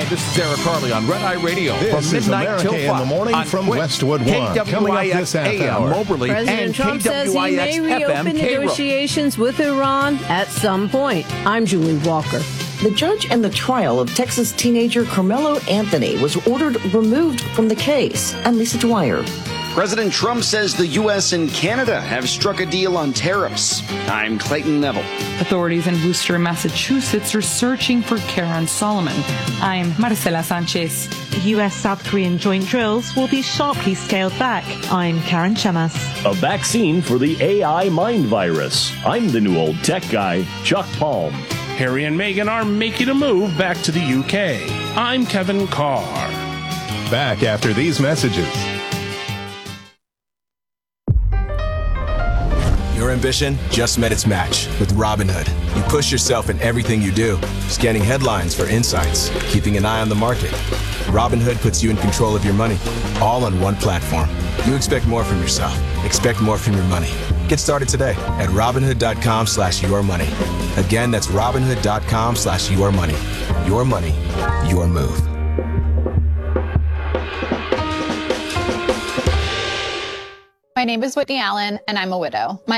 this is Eric Carley on Red Eye Radio. This from is midnight America till in 5 the morning on from Quick, Westwood One. Coming up this half KWIX hour. Moberly President and Trump says he may KWIX reopen FM Cairo. negotiations with Iran at some point. I'm Julie Walker. The judge in the trial of Texas teenager Carmelo Anthony was ordered removed from the case. I'm Lisa Dwyer. President Trump says the U.S. and Canada have struck a deal on tariffs. I'm Clayton Neville. Authorities in Worcester, Massachusetts are searching for Karen Solomon. I'm Marcela Sanchez. U.S.-South Korean joint drills will be sharply scaled back. I'm Karen Chamas. A vaccine for the AI mind virus. I'm the new old tech guy, Chuck Palm. Harry and Meghan are making a move back to the UK. I'm Kevin Carr. Back after these messages. Your ambition just met its match with Robinhood. You push yourself in everything you do, scanning headlines for insights, keeping an eye on the market. Robinhood puts you in control of your money, all on one platform. You expect more from yourself. Expect more from your money. Get started today at Robinhood.com/yourmoney. Again, that's Robinhood.com/yourmoney. Your money, your move. My name is Whitney Allen, and I'm a widow.